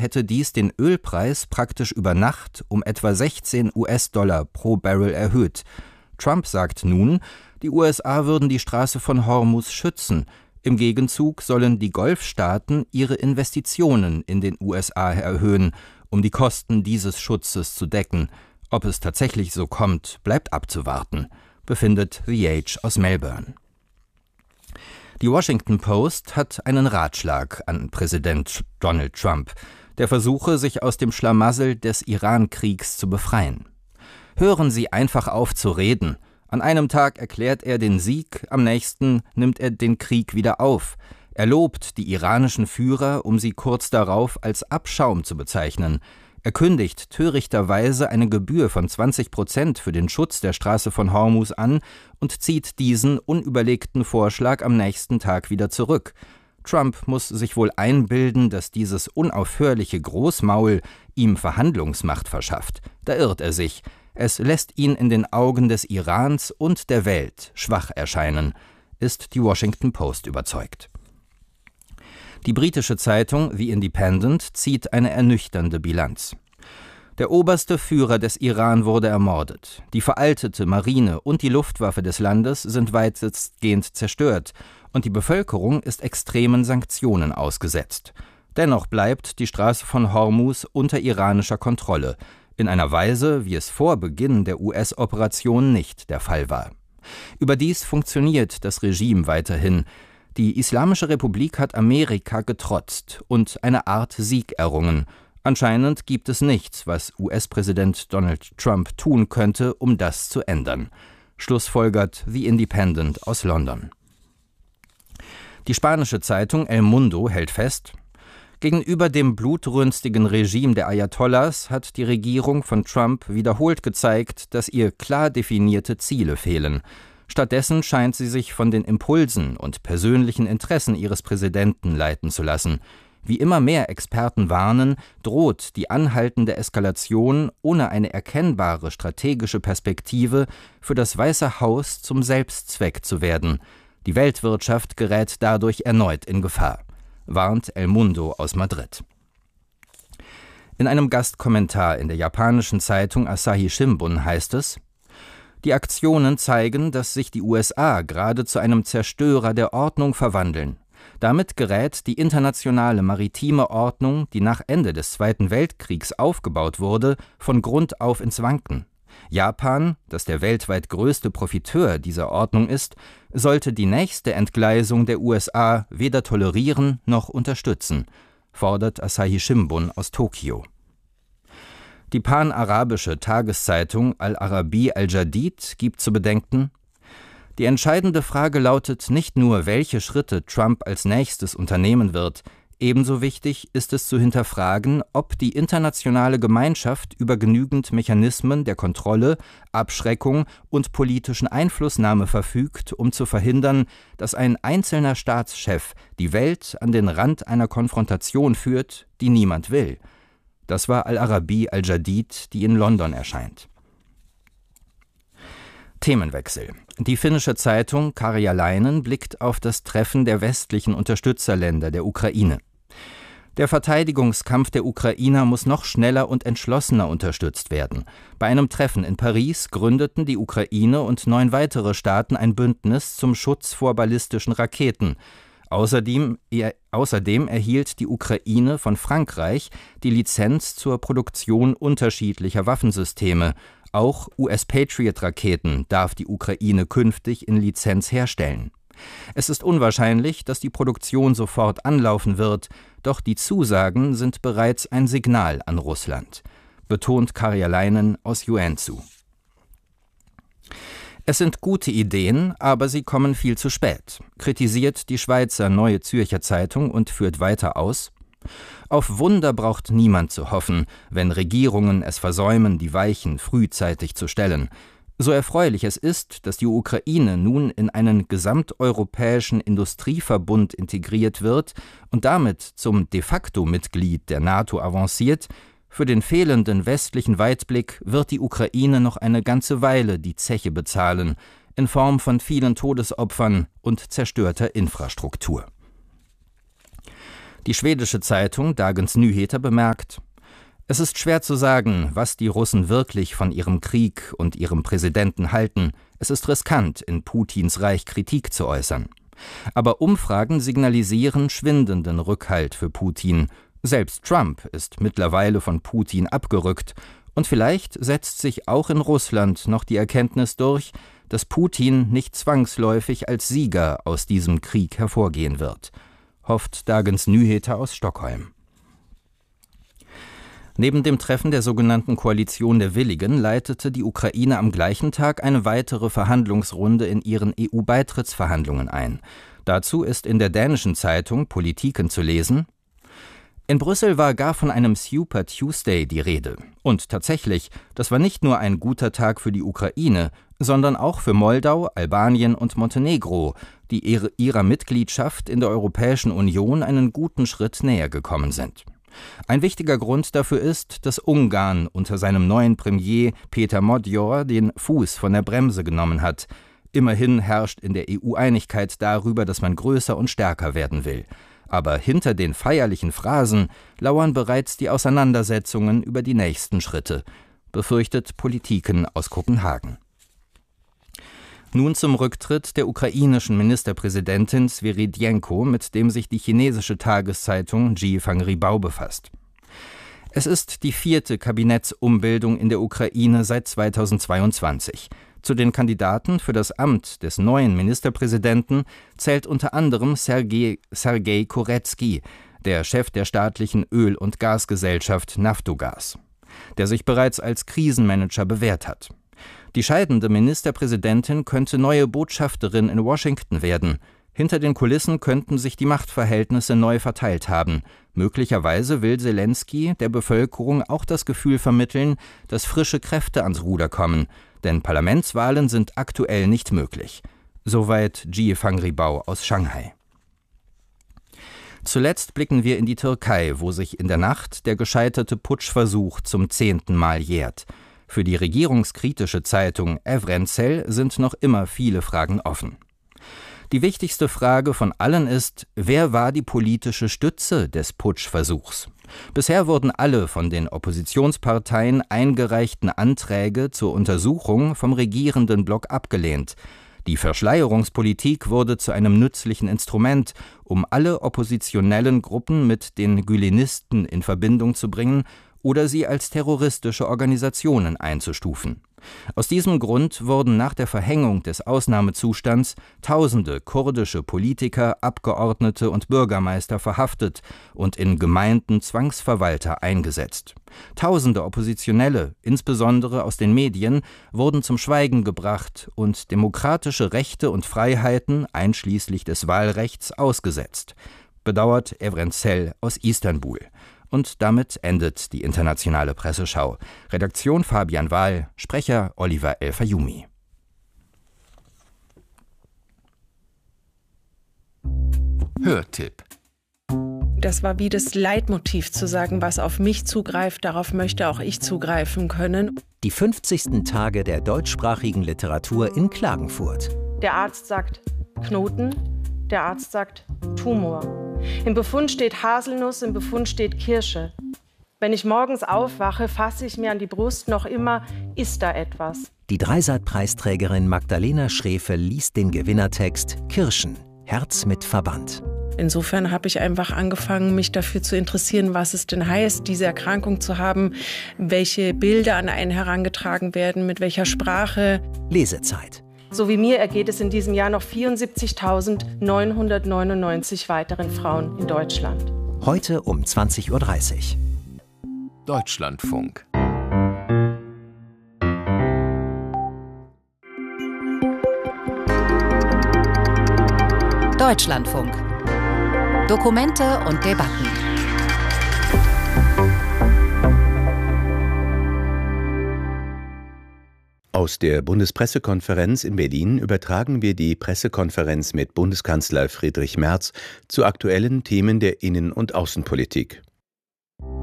hätte dies den Ölpreis praktisch über Nacht um etwa 16 US-Dollar pro Barrel erhöht. Trump sagt nun, die USA würden die Straße von Hormuz schützen. Im Gegenzug sollen die Golfstaaten ihre Investitionen in den USA erhöhen, um die Kosten dieses Schutzes zu decken. Ob es tatsächlich so kommt, bleibt abzuwarten, befindet The Age aus Melbourne. Die Washington Post hat einen Ratschlag an Präsident Donald Trump, der versuche, sich aus dem Schlamassel des Iran-Kriegs zu befreien. Hören Sie einfach auf zu reden. An einem Tag erklärt er den Sieg, am nächsten nimmt er den Krieg wieder auf. Er lobt die iranischen Führer, um sie kurz darauf als Abschaum zu bezeichnen. Er kündigt törichterweise eine Gebühr von 20% für den Schutz der Straße von Hormuz an und zieht diesen unüberlegten Vorschlag am nächsten Tag wieder zurück. Trump muss sich wohl einbilden, dass dieses unaufhörliche Großmaul ihm Verhandlungsmacht verschafft. Da irrt er sich. Es lässt ihn in den Augen des Irans und der Welt schwach erscheinen, ist die Washington Post überzeugt. Die britische Zeitung The Independent zieht eine ernüchternde Bilanz. Der oberste Führer des Iran wurde ermordet. Die veraltete Marine und die Luftwaffe des Landes sind weitestgehend zerstört und die Bevölkerung ist extremen Sanktionen ausgesetzt. Dennoch bleibt die Straße von Hormuz unter iranischer Kontrolle, in einer Weise, wie es vor Beginn der US-Operation nicht der Fall war. Überdies funktioniert das Regime weiterhin. Die Islamische Republik hat Amerika getrotzt und eine Art Sieg errungen. Anscheinend gibt es nichts, was US-Präsident Donald Trump tun könnte, um das zu ändern. Schlussfolgert The Independent aus London. Die spanische Zeitung El Mundo hält fest: Gegenüber dem blutrünstigen Regime der Ayatollahs hat die Regierung von Trump wiederholt gezeigt, dass ihr klar definierte Ziele fehlen. Stattdessen scheint sie sich von den Impulsen und persönlichen Interessen ihres Präsidenten leiten zu lassen. Wie immer mehr Experten warnen, droht die anhaltende Eskalation ohne eine erkennbare strategische Perspektive für das Weiße Haus zum Selbstzweck zu werden. Die Weltwirtschaft gerät dadurch erneut in Gefahr, warnt El Mundo aus Madrid. In einem Gastkommentar in der japanischen Zeitung Asahi Shimbun heißt es: Die Aktionen zeigen, dass sich die USA gerade zu einem Zerstörer der Ordnung verwandeln. Damit gerät die internationale maritime Ordnung, die nach Ende des Zweiten Weltkriegs aufgebaut wurde, von Grund auf ins Wanken. Japan, das der weltweit größte Profiteur dieser Ordnung ist, sollte die nächste Entgleisung der USA weder tolerieren noch unterstützen, fordert Asahi Shimbun aus Tokio. Die panarabische Tageszeitung Al-Arabi Al-Jadid gibt zu bedenken: Die entscheidende Frage lautet nicht nur, welche Schritte Trump als nächstes unternehmen wird. Ebenso wichtig ist es zu hinterfragen, ob die internationale Gemeinschaft über genügend Mechanismen der Kontrolle, Abschreckung und politischen Einflussnahme verfügt, um zu verhindern, dass ein einzelner Staatschef die Welt an den Rand einer Konfrontation führt, die niemand will. Das war Al-Arabi Al-Jadid, die in London erscheint. Themenwechsel. Die finnische Zeitung Karjalainen blickt auf das Treffen der westlichen Unterstützerländer der Ukraine. Der Verteidigungskampf der Ukrainer muss noch schneller und entschlossener unterstützt werden. Bei einem Treffen in Paris gründeten die Ukraine und 9 weitere Staaten ein Bündnis zum Schutz vor ballistischen Raketen. Außerdem erhielt die Ukraine von Frankreich die Lizenz zur Produktion unterschiedlicher Waffensysteme. Auch US-Patriot-Raketen darf die Ukraine künftig in Lizenz herstellen. Es ist unwahrscheinlich, dass die Produktion sofort anlaufen wird, doch die Zusagen sind bereits ein Signal an Russland, betont Karjalainen aus Joensuu. Es sind gute Ideen, aber sie kommen viel zu spät, kritisiert die Schweizer Neue Zürcher Zeitung und führt weiter aus: Auf Wunder braucht niemand zu hoffen, wenn Regierungen es versäumen, die Weichen frühzeitig zu stellen. So erfreulich es ist, dass die Ukraine nun in einen gesamteuropäischen Industrieverbund integriert wird und damit zum de facto Mitglied der NATO avanciert, für den fehlenden westlichen Weitblick wird die Ukraine noch eine ganze Weile die Zeche bezahlen, in Form von vielen Todesopfern und zerstörter Infrastruktur. Die schwedische Zeitung Dagens Nyheter bemerkt: Es ist schwer zu sagen, was die Russen wirklich von ihrem Krieg und ihrem Präsidenten halten. Es ist riskant, in Putins Reich Kritik zu äußern. Aber Umfragen signalisieren schwindenden Rückhalt für Putin. Selbst Trump ist mittlerweile von Putin abgerückt. Und vielleicht setzt sich auch in Russland noch die Erkenntnis durch, dass Putin nicht zwangsläufig als Sieger aus diesem Krieg hervorgehen wird, hofft Dagens Nyheter aus Stockholm. Neben dem Treffen der sogenannten Koalition der Willigen leitete die Ukraine am gleichen Tag eine weitere Verhandlungsrunde in ihren EU-Beitrittsverhandlungen ein. Dazu ist in der dänischen Zeitung Politiken zu lesen: In Brüssel war gar von einem Super Tuesday die Rede. Und tatsächlich, das war nicht nur ein guter Tag für die Ukraine, sondern auch für Moldau, Albanien und Montenegro, die ihrer Mitgliedschaft in der Europäischen Union einen guten Schritt näher gekommen sind. Ein wichtiger Grund dafür ist, dass Ungarn unter seinem neuen Premier Péter Magyar den Fuß von der Bremse genommen hat. Immerhin herrscht in der EU Einigkeit darüber, dass man größer und stärker werden will. Aber hinter den feierlichen Phrasen lauern bereits die Auseinandersetzungen über die nächsten Schritte, befürchtet Politiken aus Kopenhagen. Nun zum Rücktritt der ukrainischen Ministerpräsidentin Sviridenko, mit dem sich die chinesische Tageszeitung Jiefang Ribao befasst. Es ist die 4. Kabinettsumbildung in der Ukraine seit 2022. Zu den Kandidaten für das Amt des neuen Ministerpräsidenten zählt unter anderem Sergei Koretsky, der Chef der staatlichen Öl- und Gasgesellschaft Naftogaz, der sich bereits als Krisenmanager bewährt hat. Die scheidende Ministerpräsidentin könnte neue Botschafterin in Washington werden. Hinter den Kulissen könnten sich die Machtverhältnisse neu verteilt haben. Möglicherweise will Selenskyj der Bevölkerung auch das Gefühl vermitteln, dass frische Kräfte ans Ruder kommen. Denn Parlamentswahlen sind aktuell nicht möglich. Soweit Jiefang Ribao aus Shanghai. Zuletzt blicken wir in die Türkei, wo sich in der Nacht der gescheiterte Putschversuch zum 10. Mal jährt. Für die regierungskritische Zeitung Evrensel sind noch immer viele Fragen offen. Die wichtigste Frage von allen ist: Wer war die politische Stütze des Putschversuchs? Bisher wurden alle von den Oppositionsparteien eingereichten Anträge zur Untersuchung vom regierenden Block abgelehnt. Die Verschleierungspolitik wurde zu einem nützlichen Instrument, um alle oppositionellen Gruppen mit den Gülenisten in Verbindung zu bringen oder sie als terroristische Organisationen einzustufen. Aus diesem Grund wurden nach der Verhängung des Ausnahmezustands Tausende kurdische Politiker, Abgeordnete und Bürgermeister verhaftet und in Gemeinden Zwangsverwalter eingesetzt. Tausende Oppositionelle, insbesondere aus den Medien, wurden zum Schweigen gebracht und demokratische Rechte und Freiheiten, einschließlich des Wahlrechts, ausgesetzt, bedauert Evrensel aus Istanbul. Und damit endet die internationale Presseschau. Redaktion Fabian Wahl, Sprecher Oliver El-Fayumi. Hörtipp. Das war wie das Leitmotiv zu sagen, was auf mich zugreift, darauf möchte auch ich zugreifen können. Die 50. Tage der deutschsprachigen Literatur in Klagenfurt. Der Arzt sagt Knoten, der Arzt sagt Tumor. Im Befund steht Haselnuss, im Befund steht Kirsche. Wenn ich morgens aufwache, fasse ich mir an die Brust, noch immer ist da etwas. Die Dreisat-Preisträgerin Magdalena Schrefe liest den Gewinnertext Kirschen, Herz mit Verband. Insofern habe ich einfach angefangen, mich dafür zu interessieren, was es denn heißt, diese Erkrankung zu haben, welche Bilder an einen herangetragen werden, mit welcher Sprache. Lesezeit. So wie mir ergeht es in diesem Jahr noch 74.999 weiteren Frauen in Deutschland. Heute um 20:30 Uhr. Deutschlandfunk. Deutschlandfunk. Dokumente und Debatten. Aus der Bundespressekonferenz in Berlin übertragen wir die Pressekonferenz mit Bundeskanzler Friedrich Merz zu aktuellen Themen der Innen- und Außenpolitik.